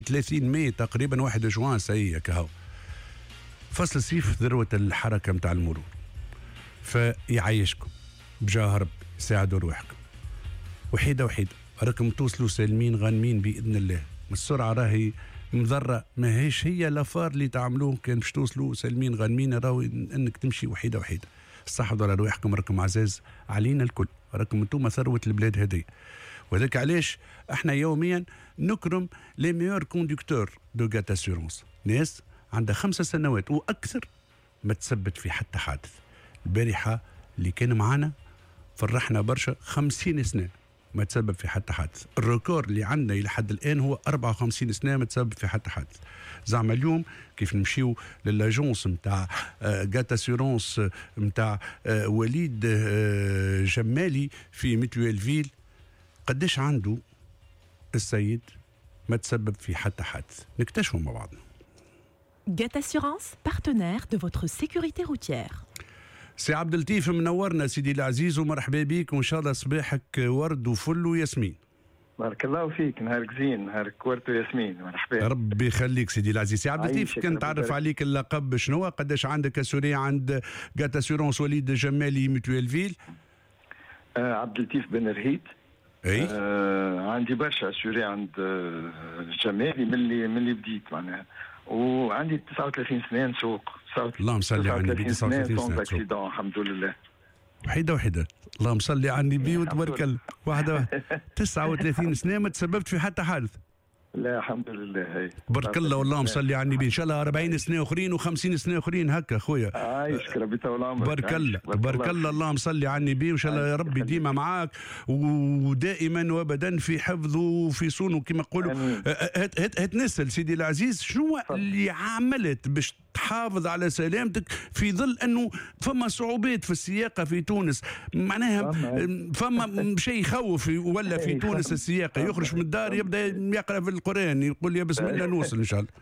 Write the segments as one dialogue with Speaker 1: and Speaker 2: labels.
Speaker 1: 30 ماي تقريبا 1 جوان سيء كهو. فصل الصيف ذروة الحركة متاع المرور، فيعيشكم بجاه رب ساعدوا روحكم وحيدة راكم توصلوا سالمين غانمين بإذن الله. السرعة راهي مضرة، ما هيش هي لافار اللي تعملوه كان باش توصلوا سالمين غانمين، راهو انك تمشي وحيدة. صحوا على روحكم، راكم عزاز علينا الكل، راكم انتم ثروة البلاد هذه. وذلك علاش احنا يوميا نكرم لي ميور كوندكتور دو غات اسيورونس، ناس عندها 5 سنوات واكثر ما تثبت في حتى حادث. البارحة اللي كان معنا فرحنا برشا، 50 سنة ما تسبب في حتى حادث. الريكورد اللي عندنا إلى حد الآن هو 54 سنة ما تسبب في حتى حادث. زعما اليوم كيف نمشيو للاجونس متاع غات اسيورونس متاع وليد جمالي في ميتويل فيل، قديش عنده السيد ما تسبب في حتى حادث، نكتشفوا مع بعضنا.
Speaker 2: GAT Assurance, partenaire de votre sécurité routière.
Speaker 1: سي عبد اللطيف منورنا سيدي العزيز ومرحبا بك، وان شاء الله صباحك ورد وفل وياسمين.
Speaker 3: بارك الله فيك، نهارك زين، نهارك ورد وياسمين، مرحبا.
Speaker 1: ربي يخليك سيدي العزيز. سي عبد اللطيف كنت تعرف عليك اللقب شنو؟ قداش عندك اسوري عند غات اسيورونس وليد جمالي ميتويل فيل؟
Speaker 3: عبد اللطيف بن رهيد.
Speaker 1: اي
Speaker 3: عندي برشا اسوري عند جمالي من اللي بديت معناها، وعندي 39 سنه نسوق.
Speaker 1: اللهم صل على النبي. 39 سنه
Speaker 3: اكسيدون الحمد لله.
Speaker 1: وحده اللهم صل على النبي وتبارك الله. واحده 39 سنه ما تسببت في حتى حادث.
Speaker 3: لا الحمد لله. هي
Speaker 1: بارك الله واللهم صل على النبي. ان شاء الله 40 سنه اخرين و50 سنه اخرين هكا خويا.
Speaker 3: عايشك ربي طول عمرك.
Speaker 1: بارك الله بارك الله اللهم صل على النبي. وان شاء الله يا ربي ديما معاك ودائما وابدا في حفظه وفي صونه كما نقولوا. هتنسل سيدي العزيز شنو اللي عملت باش تحافظ على سلامتك في ظل انه فما صعوبات في السياقه في تونس؟ معناها فما شيء يخوف ولا في تونس السياقه؟ يخرج من الدار يبدا يقرا في القران يقول يا بسم الله نوصل ان شاء الله.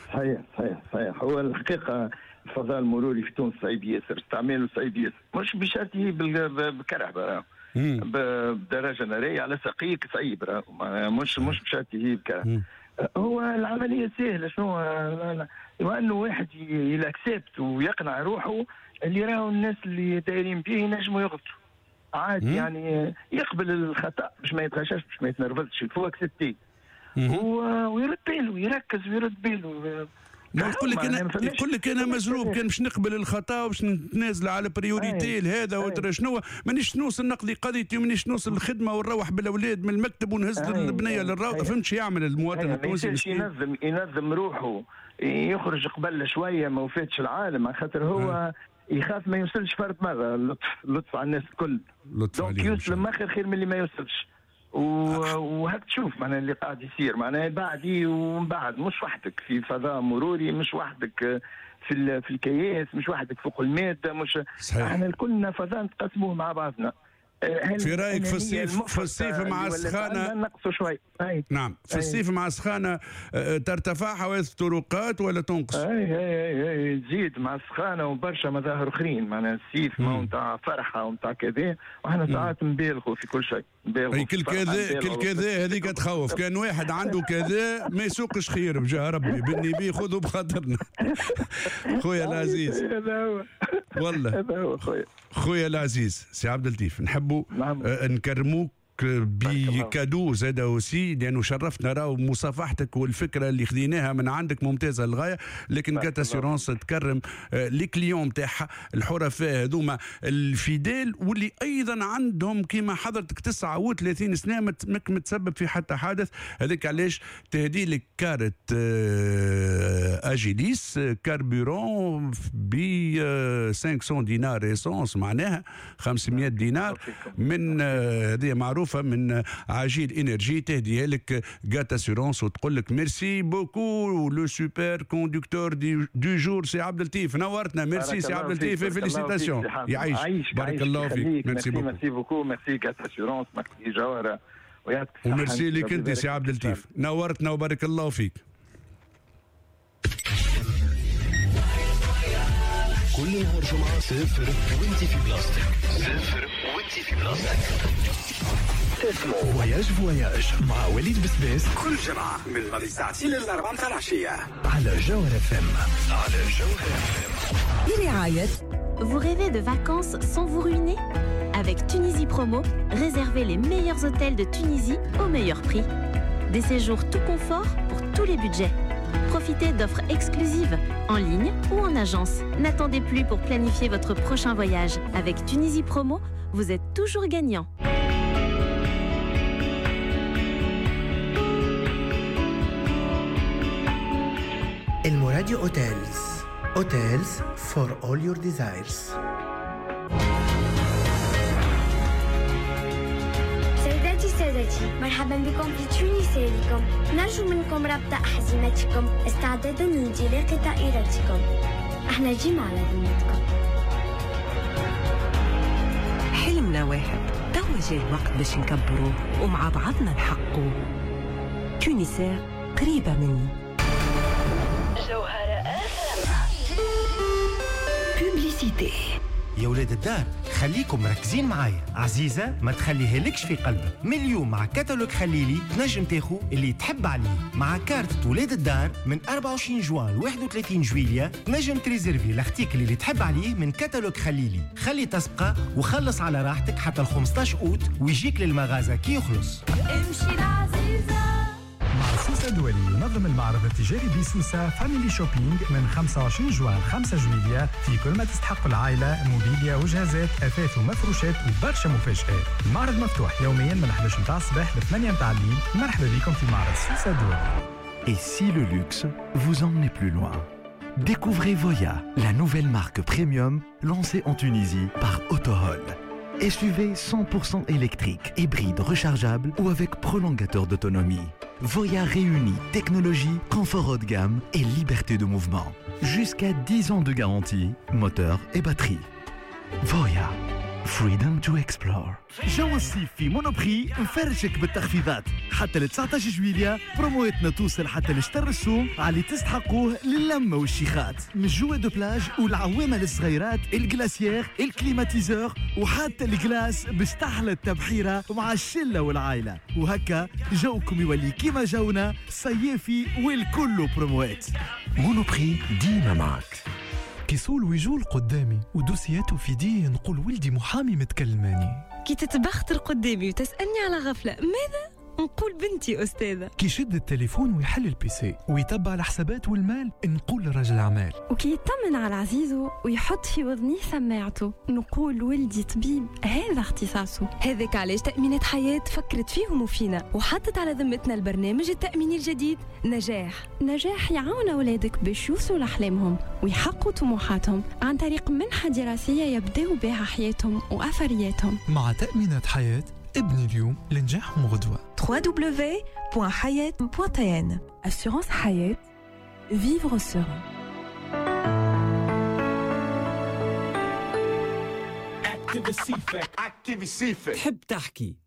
Speaker 3: صحيح. هو الحقيقه الفضاء المروري في تونس صعيب ياسر، استعماله صعيب ياسر، مش بشرط بالكرهبه بدرجه ناريه على سقيك صعيب، مش بشرط بكرهبه. هو العمليه سهله، شنو وانه واحد يلاكسبت ويقنع روحه اللي راهو الناس اللي دايرين به ينجموا يغلطوا عادي، يعني يقبل الخطا باش ما يتغشاش باش ما يتنرفزش، يفو اكسبتي ويرد باله، يركز ويرد باله.
Speaker 1: ما يقول لك انا مزروب كان باش نقبل الخطا وباش نتنازل على بريوريتي لهذا ودرا شنو، مانيش نوصل نقضي قضيتي ومانيش نوصل الخدمه ونروح بالاولاد من المكتب ونهز البنيه للروضه. فهمت شو يعمل المواطن التونسي؟
Speaker 3: ينظم روحه، يخرج قبل شويه ما وفاتش العالم، على خاطر هو يخاف ما يوصلش فرد مره. لطف على الناس الكل، دونك يسلم اخر خير من اللي ما يوصلش. وهك تشوف معناها اللي قاعد يصير معناها بعدي ومن بعد، مش وحدك في فضاء مروري، مش وحدك في الكياس، مش وحدك فوق المادة، مش احنا كلنا فضاء نتقسموه مع بعضنا.
Speaker 1: في رايك في الصيف مع السخانه
Speaker 3: نقصوا شوي؟
Speaker 1: نعم في الصيف مع السخانه ترتفع حوادث الطرقات ولا تنقص؟
Speaker 3: اي تزيد مع السخانه وبرشا مظاهر اخرين. معناها الصيف ما نتاع فرحه ونتاع كذا، واحنا ساعات نبالغوا في كل شيء.
Speaker 1: اي كل كذا هذيك تخوف. كان واحد عنده كذا ما يسوقش خير بجاه ربي بالنبي خذوا بخاطرنا. خويا العزيز والله خويا العزيز سي عبد اللطيف، نحبوا نكرموك بكادو زاد اوسي، لانه شرفتنا راهو مصافحتك والفكره اللي خذيناها من عندك ممتازه للغايه. لكن غات اسيورونس تكرم لي كليون تاعها الحرفاء هذوما الفيديل، واللي ايضا عندهم كما حضرتك 39 سنه ماك متسبب في حتى حادث. هذاك علاش تهدي لك كارت اجيليس كاربورون ب 500 دينار ايسونس، معناها 500 دينار من هذه معروفه من عجيل انرجي، تهديها لك غات اسيورونس وتقول لك ميرسي بوكو لو سوبر كوندكتور دو جور سي عبد اللطيف. نورتنا. ميرسي سي عبد اللطيف، فيليسيتاسيون. يعيش بارك الله فيك. ميرسي
Speaker 3: بوكو. ميرسي غات اسيورونس، ميرسي جوهره
Speaker 1: وميرسي لك انت سي عبد اللطيف. نورتنا وبارك الله فيك.
Speaker 4: كل نهار جمعة 0 وانت في بلاصتك. 0 وانت في بلاصتك. اسمه فواياج مع وليد بسبيس كل جمعة من بعد الساعتين إلى 4 متاع العشية على جوهر FM.
Speaker 2: برعاية. Vous rêvez de vacances sans vous ruiner? Avec Tunisie Promo, réservez les meilleurs hôtels de Tunisie au meilleur prix. Des séjours tout confort pour tous les budgets. Profitez d'offres exclusives en ligne ou en agence. N'attendez plus pour planifier votre prochain voyage. Avec Tunisie Promo, vous êtes toujours gagnant.
Speaker 5: الموراديو Hotels for all your desires.
Speaker 6: سادتي مرحبا بكم في تونسيكم. نرجو منكم ربط أحزمتكم استعدادا لانطلاق طائرتكم. احنا جينا على ذمتكم.
Speaker 7: حلمنا واحد، توا جاي الوقت باش نكبروه ومع بعضنا نحققوه. تونسير قريبة مني.
Speaker 4: جوهر
Speaker 7: بوبليسيتي.
Speaker 8: يا ولاد الدار خليكم مركزين معايا. عزيزة ما تخليها لكش في قلبك. من اليوم مع كتالوج خليلي تنجم تاخو اللي تحب عليه. مع كارت ولاد الدار من 24 جوان ل 31 جويلية تنجم تريزيرفي لاختيك اللي تحب عليه من كتالوج خليلي. خلي تسبقة وخلص على راحتك حتى ال 15 أوت ويجيك للمغازة كي يخلص.
Speaker 6: امشي العزيزة.
Speaker 9: مع سوسة دولي ينظم المعرض التجاري بسوسة فاميلي شوبينج من 25 جوان 5 جويلية في كل ما تستحق العائلة، موبيليا وجهازات أثاث ومفروشات وبرشا مفاجآت. المعرض مفتوح يوميا من 11 متاع الصباح ل 8 متاع الليل. مرحبا بكم في معرض سوسة دولي.
Speaker 10: Et si le luxe vous emmenait plus loin? Découvrez Voya, la nouvelle marque premium lancée en Tunisie par Autohol. SUV 100% électrique, hybride rechargeable ou avec prolongateur d'autonomie. Voya réunit technologie, confort haut de gamme et liberté de mouvement. Jusqu'à 10 ans de garantie, moteur et batterie. Voya. Freedom to explore.
Speaker 11: جو الصيف في مونوبري نفرشك بالتخفيضات حتى ل 19 جويلية. برومواتنا توصل حتى لشطر السوم على تستحقوه للمة والشيخات من جوا دو بلاج والعوامة للصغيرات، الجلاسيير، الكليماتيزور وحتى الجلاس باش تحلى التبحيرة مع الشلة والعائلة. وهكا جوكم يولي كيما جونا صيافي والكل بروموات.
Speaker 10: مونوبري ديما معك.
Speaker 9: كيسول ويجول قدامي ودوسياته في دي نقول ولدي محامي متكلماني.
Speaker 12: كي تتبختر قدامي وتسألني على غفلة ماذا؟ نقول بنتي أستاذة.
Speaker 9: كي يشد التليفون ويحل البيسي ويتبع الحسابات والمال نقول لراجل أعمال.
Speaker 12: وكي يطمن على عزيزه ويحط في وذنيه سماعته نقول ولدي طبيب هذا اختصاصه. هذاك علاش تأمينات حياة فكرت فيهم وفينا وحطت على ذمتنا البرنامج التأميني الجديد نجاح يعاون أولادك باش يوصلوا لأحلامهم ويحققوا طموحاتهم عن طريق منحة دراسية يبدأوا بها حياتهم وأثرياتهم.
Speaker 9: مع تأمينات حياة ابني اليوم لنجاحهم غدوة.
Speaker 2: www.hayat.tn. Assurance Hayat. Vivre serein.
Speaker 13: تحب تحكي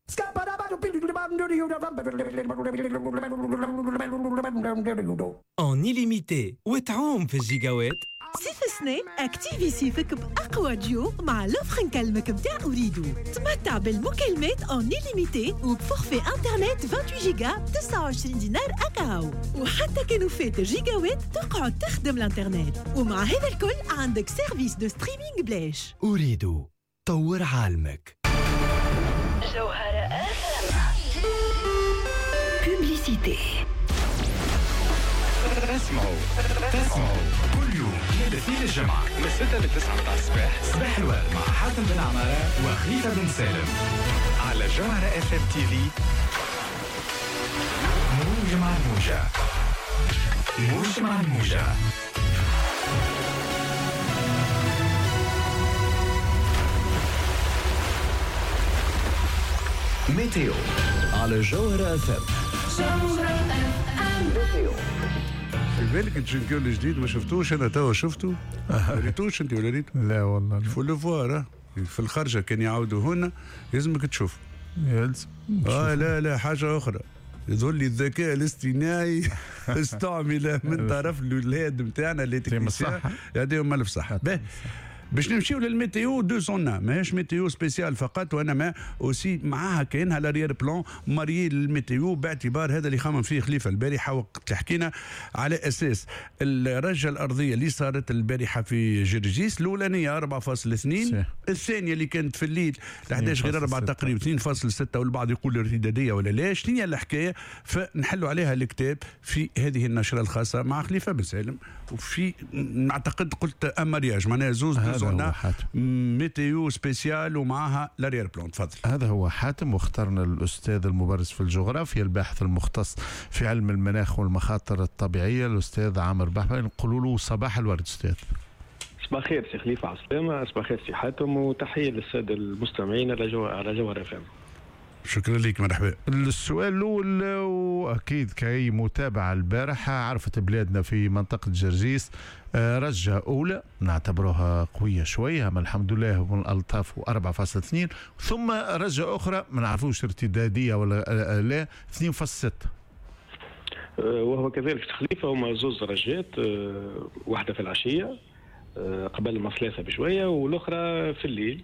Speaker 13: en illimité وتعوم في الجيجاوات.
Speaker 14: صيف السنة اكتيفي صيفك بأقوى ديو مع لوفر نكلمك متاع أريدو. تمتع بالمكالمات اون إليميتي وبفورفي انترنت 28 جيجا ب 29 دينار أكاو. وحتى كانوا فات الجيجاوات تقعد تخدم الانترنت. ومع هذا الكل عندك سيرفيس دو ستريمينج بلاش.
Speaker 10: أريدو طور عالمك.
Speaker 4: جوهر
Speaker 7: بوبليسيتي.
Speaker 4: اسمعوا كل يوم الاثنين الجمعة من 6 ل 9 متاع الصباح صباح الورد مع حاتم بن عمارة وخليفة بن سالم على جوهر FM TV. موجة مع الموجة.
Speaker 10: ميتيو على جوهر FM.
Speaker 1: بالك الجنكيو الجديد ما شفتوش؟ انا توا شفته. ما ريتوش انت ولا ريت؟
Speaker 9: لا والله.
Speaker 1: فو لو فوار في الخرجه كان يعاودوا هنا لازمك تشوف.
Speaker 9: يلزم.
Speaker 1: لا حاجه اخرى. يظل لي الذكاء الاصطناعي استعمل من طرف الاولاد نتاعنا اللي تكنيسيان يعطيهم الف صحه. باش نمشيو للميتيو دو سونا، ماهيش ميتيو سبيسيال فقط، وانما اوسي معاها كاينها لاريير بلان ماريي للميتيو، باعتبار هذا اللي خمم فيه خليفه البارحه وقت اللي حكينا على اساس الرجه الارضيه اللي صارت البارحه في جرجيس، الاولانيه 4.2، الثانيه اللي كانت في الليل 11/4 تقريبا 2.6، والبعض يقول ارتداديه ولا لا، شنو هي الحكايه؟ فنحلوا عليها الكتاب في هذه النشره الخاصه مع خليفه بن سالم، وفي نعتقد قلت امارياج معناها زوز زونا ميتيو سبيسيال ومعها لاريير بلان. تفضل.
Speaker 15: هذا هو حاتم، واخترنا الاستاذ المبرز في الجغرافيا الباحث المختص في علم المناخ والمخاطر الطبيعيه الاستاذ عامر بحبه. نقولوا له صباح الورد استاذ.
Speaker 16: صباح الخير سي خليفه عسلامه، صباح الخير سي حاتم، وتحيه للساده المستمعين على جوهر FM.
Speaker 1: شكرا لك، مرحبا.
Speaker 15: السؤال الاول، واكيد كاي متابعه البارحه عرفت بلادنا في منطقه جرجيس رجه اولى نعتبروها قويه شويه، اما الحمد لله من الالطاف 4.2، ثم رجه اخرى ما نعرفوش ارتداديه ولا لا 2.6.
Speaker 16: وهو كذلك خليفه، هما زوز رجات، واحده في العشيه قبل المصلاثه بشويه، والاخرى في الليل.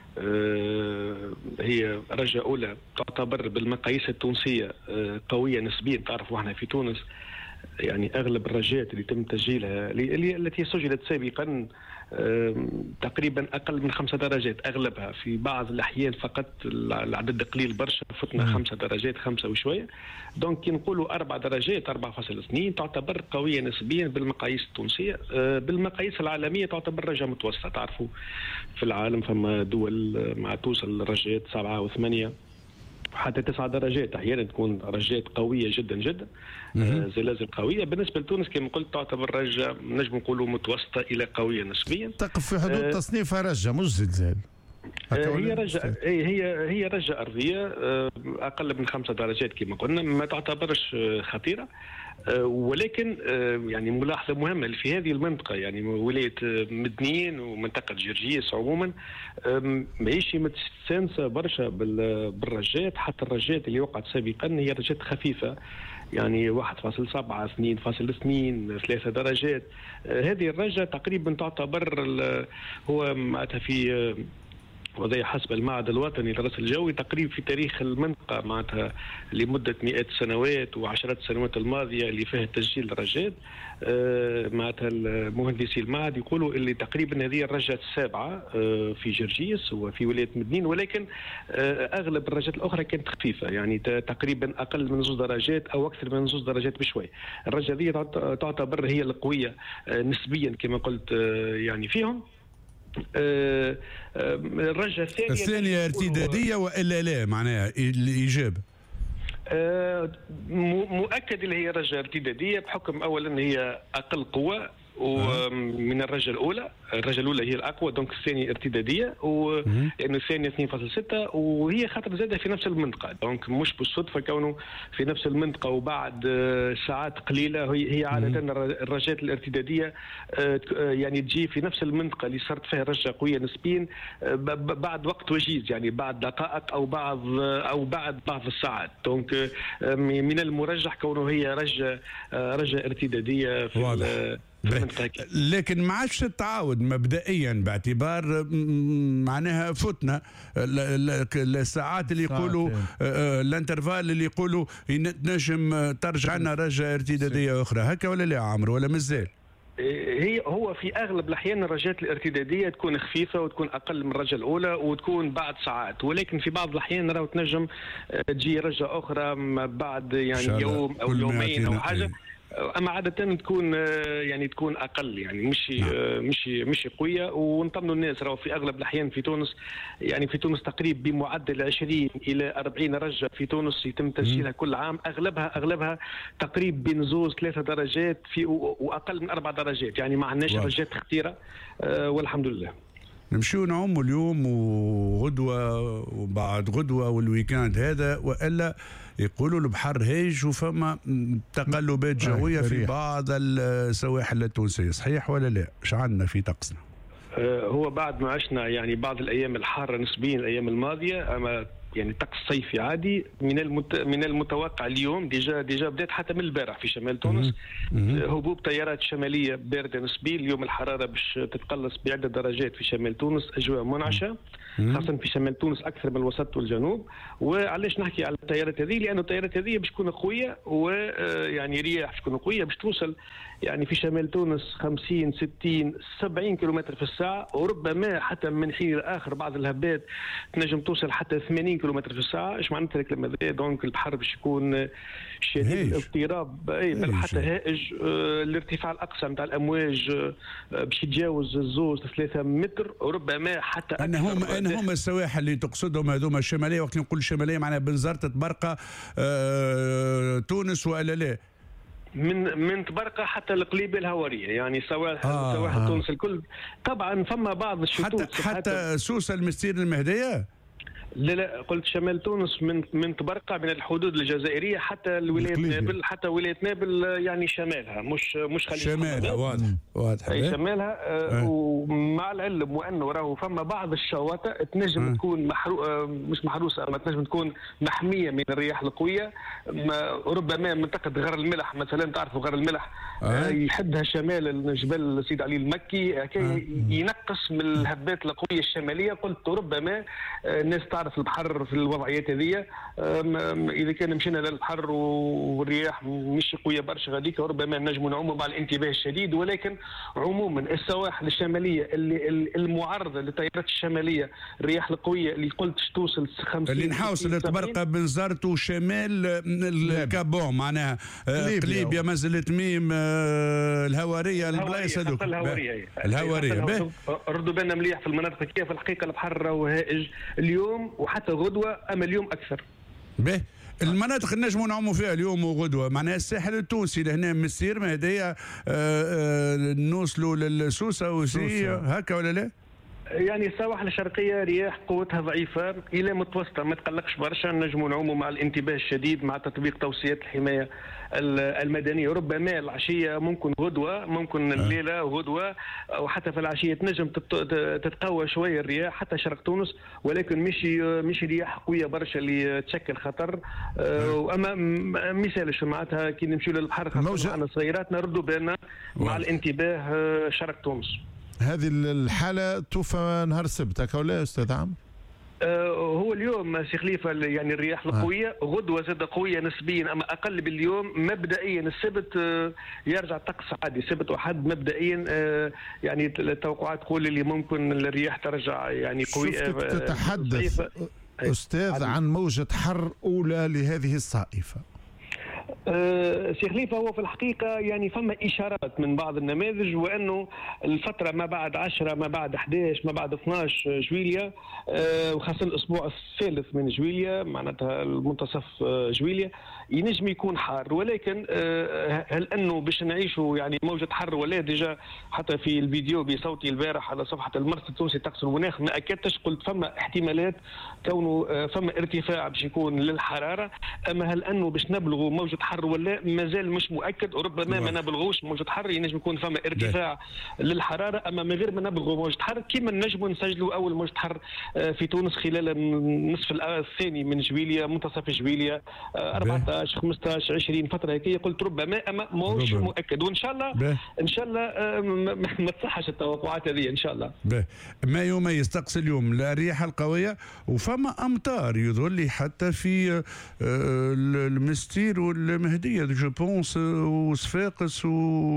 Speaker 16: هي رجة أولى تعتبر بالمقاييس التونسية قوية نسبيا. تعرفوا احنا في تونس يعني أغلب الرجات اللي تم تسجيلها التي سجلت سابقا تقريبا أقل من 5 درجات أغلبها، في بعض الأحيان فقط العدد قليل برشا فتنا 5 درجات 5 وشوية. دونك كي نقولوا 4 درجات 4.2 تعتبر قوية نسبيا بالمقاييس التونسية. بالمقاييس العالمية تعتبر رجة متوسطة. تعرفوا في العالم فما دول مع توصل الرجات 7 و8 حتى 9 درجات، احيانا تكون رجات قويه جدا جدا، زلازل قويه. بالنسبه لتونس كما قلت تعتبر رجه نجم نقولوا متوسطه الى قويه نسبيا،
Speaker 15: تقف في حدود تصنيفها رجه مش زلزال.
Speaker 16: هي رجه ارضيه اقل من 5 درجات كما قلنا، ما تعتبرش خطيره. ولكن يعني ملاحظه مهمه في هذه المنطقه، يعني ولايه مدنين ومنطقه جرجيس عموما ماهيش متستانسه برشا بالرجات. حتى الرجات اللي وقعت سابقا هي رجات خفيفه، يعني 1.7 2.2 3 درجات. هذه الرجه تقريبا تعتبر هو معناتها في وضعي حسب المعهد الوطني للرصد الجوي تقريبا في تاريخ المنطقة معناتها لمدة مئات السنوات وعشرات السنوات الماضية اللي فيها تسجيل الرجات. معناتها المهندسي المعهد يقولوا اللي تقريبا هذه الرجة السابعة في جرجيس وفي ولاية مدنين، ولكن أغلب الرجات الأخرى كانت خفيفة، يعني تقريبا أقل من 2 درجات أو أكثر من 2 درجات بشوي. الرجة دي تعتبر هي القوية نسبيا كما قلت يعني فيهم. الرجة
Speaker 1: الثانية ارتدادية وإلا لا معناها الإجابة؟
Speaker 16: مؤكد اللي هي رجة ارتدادية بحكم أولا هي أقل قوة ومن الرجة الأولى. الرجة الأولى هي الأقوى، دونك الثانية ارتدادية، لأنه الثانية 2.6 وهي خاطر زادة في نفس المنطقة، دونك مش بالصدفة كونه في نفس المنطقة وبعد ساعات قليلة. هي عادة الرجات الارتدادية يعني تجي في نفس المنطقة اللي صارت فيها رجة قوية نسبيا بعد وقت وجيز، يعني بعد دقائق أو بعد بعض الساعات. دونك من المرجح كونه هي رجة ارتدادية في
Speaker 1: لكن ما عادش تتعاود مبدئيا باعتبار معناها فتنا الساعات اللي يقولوا الانترفال اللي يقولوا نجم ترجع لنا رجة ارتدادية أخرى، هكا ولا لا عمرو ولا مازال؟
Speaker 16: هو في اغلب الاحيان الرجات الارتداديه تكون خفيفه وتكون اقل من الرجه الاولى وتكون بعد ساعات، ولكن في بعض الاحيان راهو تنجم تجي رجه اخرى بعد يعني يوم او يومين او حاجه، اما عاده تكون يعني تكون اقل، يعني مش قويه. ونطمنوا الناس راهو في اغلب الاحيان في تونس، يعني في تونس تقريبا بمعدل 20 الى 40 رجه في تونس يتم تسجيلها كل عام، اغلبها تقريبا بين 2-3 درجات في واقل من 4 درجات، يعني ما عندناش رجات خطيره والحمد لله.
Speaker 1: نمشيو نعوموا اليوم وغدوه وبعد غدوه والويكاند هذا، والا يقولوا البحر هايج وفما تقلبات جويه في بعض السواحل التونسيه، صحيح ولا لا؟ ايش عندنا في طقسنا؟
Speaker 16: هو بعد ما عشنا يعني بعض الايام الحاره نسبيا الايام الماضيه، اما يعني طقس صيفي عادي. من المتوقع اليوم ديجا بدات حتى من البارح في شمال تونس هبوب تيارات شماليه بارده نسبيا. اليوم الحراره باش تتقلص بعده درجات في شمال تونس، اجواء منعشه خاصه في شمال تونس اكثر من الوسط والجنوب. وعلاش نحكي على التيارات هذه؟ لانه التيارات هذه باش تكون قويه، ويعني رياح باش تكون قويه باش توصل يعني في شمال تونس 50 60 70 كيلومتر في الساعه، وربما حتى من حين لاخر بعض الهبات تنجم توصل حتى 80 كيلومتر في الساعه. ايش معناتها الكلام هذا؟ دونك البحر باش يكون شديد الاضطراب، بل حتى هائج. الارتفاع الاقصى نتاع الامواج باش يتجاوز 2-3 متر، وربما حتى
Speaker 1: أنا هم السواحل اللي تقصدهم هذوما الشماليه. وقت نقول الشماليه معناها بنزرت تبرقه تونس ولا لا؟
Speaker 16: من تبرقه حتى القليبه الهواريه، يعني سواحل تونس الكل. طبعا فما بعض الشطوط
Speaker 1: حتى سوسه المستير المهديه.
Speaker 16: لا قلت شمال تونس من تبرقه من الحدود الجزائريه حتى الولايات نابل، حتى ولايه نابل يعني شمالها مش خليج
Speaker 1: شمالها واضح
Speaker 16: اي شمالها. ومع العلم وانه راهو فما بعض الشواطئ تنجم تكون مش محروسه، اما تنجم تكون محميه من الرياح القويه. ربما منطقه غر الملح مثلا، تعرفوا غر الملح يحدها شمال جبل سيد علي المكي، ينقص من الهبات القويه الشماليه. قلت ربما الناس تعرف البحر في الوضعيات هذه، اذا كان مشينا للبحر والرياح مش قويه برشا غاديك ربما نجموا نعوموا مع الانتباه الشديد. ولكن عموما السواحل الشماليه اللي المعرضه للتيارات الشماليه الرياح القويه اللي قلت توصل 50
Speaker 1: اللي نحاوس تبرقه بنزرت وشمال الكابون معناها قليبيا مازال تميم الهواريه البلايص هذوك الهواريه.
Speaker 16: ردوا بالنا مليح في المناطق كيف الحقيقه البحر راهو هائج اليوم وحتى غدوه، اما اليوم اكثر.
Speaker 1: به المناطق اللي نجموا نعوموا فيها اليوم وغدوه معناها الساحل التونسي لهنا من السير ما هدايا نوصلوا للسوسه وسي هكا ولا لا؟
Speaker 16: يعني السواحل الشرقيه رياح قوتها ضعيفه الى متوسطه، ما تقلقش برشا. نجموا نعوموا مع الانتباه الشديد مع تطبيق توصيات الحمايه المدنيه. ربما العشيه ممكن غدوه، ممكن الليله غدوه، وحتى في العشيه تنجم تتقوى شويه الرياح حتى شرق تونس، ولكن مش رياح قويه برشا اللي تشكل خطر. واما مثال معناتها كي نمشيو للبحر خاصه معنا صغيرات نردوا بالنا مع الانتباه شرق تونس.
Speaker 15: هذه الحالة توفى نهار السبت هكا ولا يا أستاذ عمرو؟
Speaker 16: هو اليوم سي خليفه يعني الرياح القويه، غدوه زاد قويه نسبيا اما اقل باليوم. مبدئيا السبت يرجع الطقس عادي، سبت وحد مبدئيا يعني التوقعات تقول اللي ممكن الرياح ترجع يعني قويه.
Speaker 15: شفتك تتحدث أستاذ عن موجة حر أولى لهذه الصائفة.
Speaker 16: سي خليفه هو في الحقيقه يعني فما اشارات من بعض النماذج وانه الفتره ما بعد 10 ما بعد 11 ما بعد 12 جويليا وخاصه الاسبوع الثالث من جويليا معناتها المنتصف جويليا ينجم يكون حار. ولكن هل انه باش نعيشوا يعني موجه حر ولا ديجا حتى في الفيديو بصوتي البارح على صفحه المرصد التونسي طقس المناخ ما اكدتش، قلت فما احتمالات كونه فما ارتفاع باش يكون للحراره. اما هل انه باش نبلغوا موجه حر ولا مازال مش مؤكد، وربما ما نبلغوش موجه حر، ينجم يكون فما ارتفاع للحراره. اما من غير ما نبلغوا موجه حر كيما نجموا نسجلوا اول موجه حر في تونس خلال النصف الثاني من جويليا، منتصف جويليا 14 15 20 فتره هيك. قلت ربما اما ماهوش مؤكد، وان شاء الله ان شاء الله ما تصحش التوقعات هذه ان شاء الله.
Speaker 1: ما يميز طقس اليوم الرياح القويه وفما امطار يظل حتى في المستير والمهديه جو بونس وصفاقس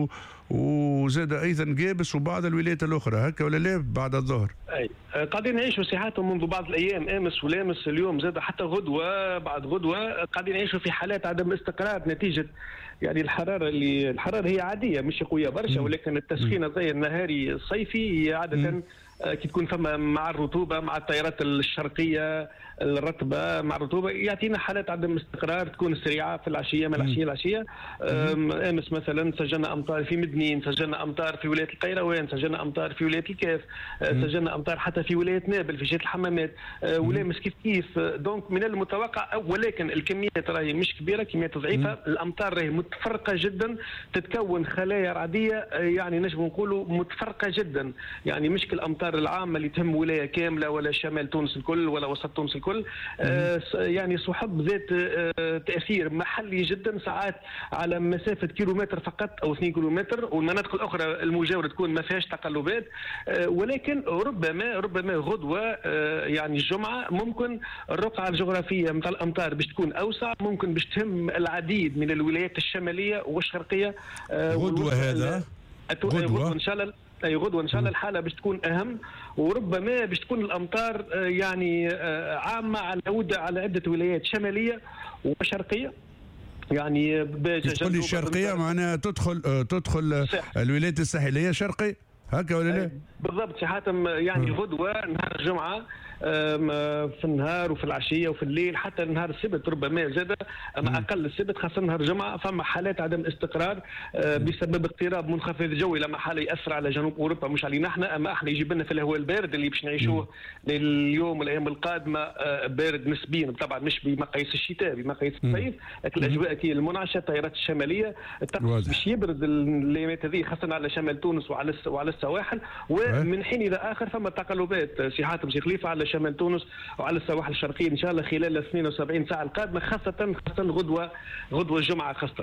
Speaker 1: وزاد ايضا قابس وبعض الولايات الاخرى هكا ولا لا بعد الظهر؟
Speaker 16: اي قاعدين نعيشوا ساعات منذ بعض الايام امس ولامس اليوم زاد حتى غدوه بعد غدوه قاعدين نعيشوا في حالات عدم استقرار نتيجه يعني الحراره هي عاديه مش قويه برشا، ولكن التسخين زي النهاري الصيفي هي عاده كي تكون فما مع الرطوبه مع التيارات الشرقيه الرطبه مع الرطوبه يعطينا حالات عدم استقرار تكون سريعه في العشيه من العشيه. امس مثلا سجلنا امطار في مدنين، سجلنا امطار في ولايه القيروان، سجلنا امطار في ولايه الكاف، سجلنا امطار حتى في ولايه نابل في جهه الحمامات، ولامس كيف. دونك من المتوقع، ولكن الكميات راهي مش كبيره، كميات ضعيفه. الامطار راهي متفرقه جدا، تتكون خلايا رعديه يعني نجم نقولوا متفرقه جدا، يعني مش كالامطار الامطار العامه اللي تهم ولايه كامله ولا شمال تونس الكل ولا وسط تونس الكل يعني صحب ذات تاثير محلي جدا، ساعات على مسافه كيلومتر فقط او 2 كيلومتر، والمناطق الاخرى المجاوره تكون ما فيهاش تقلبات. ولكن ربما غدوه يعني الجمعه ممكن الرقعه الجغرافيه نتاع الامطار باش تكون اوسع، ممكن باش تهم العديد من الولايات الشماليه والشرقيه.
Speaker 1: غدوه هذا
Speaker 16: غدوه ان شاء الله، اي غدوه ان شاء الله الحاله باش تكون اهم، وربما باش تكون الامطار يعني عامه على عده ولايات شماليه وشرقيه. يعني
Speaker 1: تقول لي الشرقيه معناها تدخل الولايات الساحليه شرقي هكا ولا لا؟
Speaker 16: بالضبط سي حاتم. يعني غدوه نهار الجمعه في النهار وفي العشيه وفي الليل حتى نهار السبت ربما زاد، اما اقل السبت خاصه نهار الجمعه فما حالات عدم استقرار بسبب اقتراب منخفض جوي، لما حاله ياثر على جنوب اوروبا مش علينا احنا، اما احنا يجيب لنا في الهواء البارد اللي باش نعيشوه اليوم والايام القادمه بارد نسبيا، طبعا مش بمقاييس الشتاء بمقاييس الصيف، لكن الاجواء كي المنعشه التيارات الشماليه الطقس باش يبرد الايامات هذه خاصه على شمال تونس وعلى السواحل، ومن حين الى اخر فما تقلبات سي حاتم سي خليفه على شمال تونس وعلى السواحل الشرقيه ان شاء الله خلال 72 ساعه القادمه، خاصه غدوه الجمعه خاصه.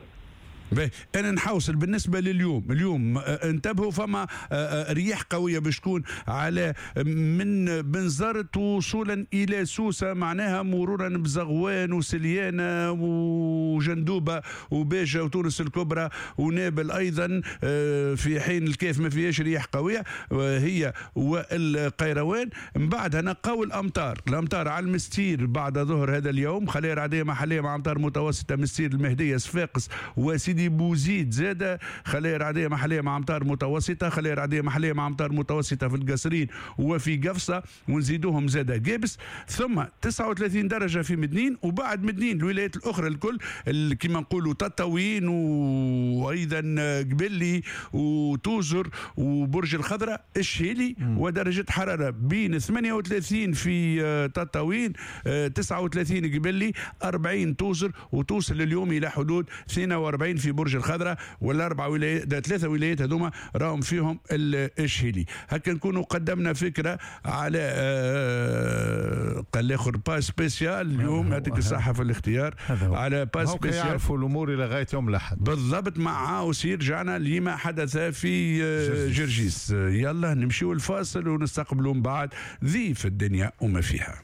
Speaker 1: أنا نحوصل بالنسبة اليوم انتبهوا فما رياح قوية باش تكون على من بنزرت وصولا إلى سوسة، معناها مرورا بزغوان وسليانة وجندوبة وباجة وتونس الكبرى ونابل أيضا، في حين الكيف ما فيهاش رياح قوية هي والقيروان. من بعدها نقاو الأمطار على المستير بعد ظهر هذا اليوم، خلية عادية محلية مع أمطار متوسطة مستير المهدية صفاقس وسيدي بوزيد زادة، خلايا رعدية محلية مع أمطار متوسطة، خلايا رعدية محلية مع أمطار متوسطة في القصرين وفي قفصة، ونزيدوهم زادة قابس، ثم 39 درجة في مدنين، وبعد مدنين الولايات الأخرى الكل كما نقولوا تطاوين وأيضا قبلي وتوزر وبرج الخضراء الشهيلي، ودرجة حرارة بين 38 في تطاوين، 39 قبلي، 40 توزر، وتوصل اليوم إلى حدود 42 في برج الخضراء، والاربع ولايات 3 ولايات هذوما راهم فيهم الشهيلي. هكا نكونوا قدمنا فكره على قال الاخر باس سبيسيال اليوم، يعطيك الصحه في الاختيار على باس سبيسيال
Speaker 15: يعرفوا الامور لغايه يوم الاحد
Speaker 1: بالضبط. مع وسير رجعنا لما حدث في جرجيس. يلا نمشيو الفاصل ونستقبلوا من بعد ضيف الدنيا وما فيها.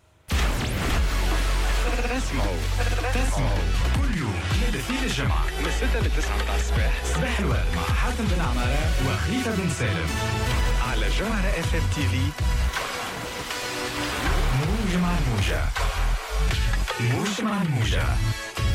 Speaker 4: تسمعوا كل يوم لدخيل الجمعة من 6 ل 9 متاع الصباح، صباح الورد مع حاتم بن عمارة وخليفة بن سالم على جوهرة FM TV. موج مع الموجة.